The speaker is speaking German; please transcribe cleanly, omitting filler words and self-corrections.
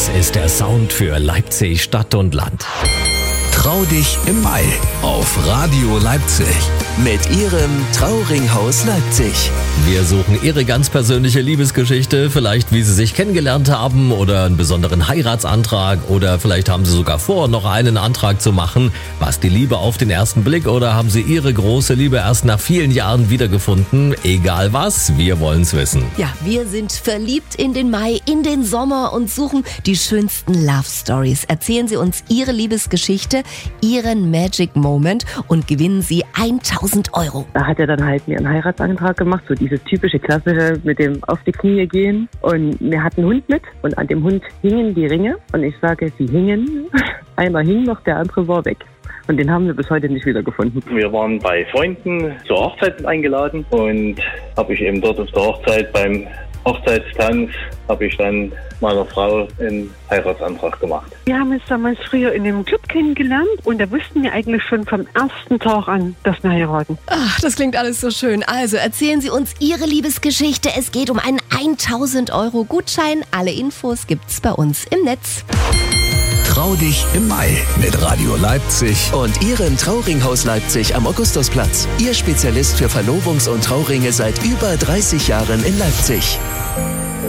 ist der Sound für Leipzig Stadt und Land. Trau dich im Mai auf Radio Leipzig. Mit Ihrem Trauringhaus Leipzig. Wir suchen Ihre ganz persönliche Liebesgeschichte, vielleicht wie Sie sich kennengelernt haben oder einen besonderen Heiratsantrag oder vielleicht haben Sie sogar vor, noch einen Antrag zu machen. Was die Liebe auf den ersten Blick oder haben Sie Ihre große Liebe erst nach vielen Jahren wiedergefunden? Egal was, wir wollen's wissen. Ja, wir sind verliebt in den Mai, in den Sommer und suchen die schönsten Love Stories. Erzählen Sie uns Ihre Liebesgeschichte, Ihren Magic Moment und gewinnen Sie 1000 €. Da hat er dann halt mir einen Heiratsantrag gemacht, so dieses typische klassische mit dem auf die Knie gehen. Und wir hatten einen Hund mit und an dem Hund hingen die Ringe. Und ich sage, sie hingen. Einer hing noch, der andere war weg. Und den haben wir bis heute nicht wiedergefunden. Wir waren bei Freunden zur Hochzeit eingeladen und habe ich eben dort auf der Hochzeit beim Hochzeitstanz habe ich dann meiner Frau einen Heiratsantrag gemacht. Wir haben uns damals früher in einem Club kennengelernt und da wussten wir eigentlich schon vom ersten Tag an, dass wir heiraten. Ach, das klingt alles so schön. Also erzählen Sie uns Ihre Liebesgeschichte. Es geht um einen 1000 € Gutschein. Alle Infos gibt's bei uns im Netz. Trau dich im Mai mit Radio Leipzig. Und Ihrem Trauringhaus Leipzig am Augustusplatz. Ihr Spezialist für Verlobungs- und Trauringe seit über 30 Jahren in Leipzig.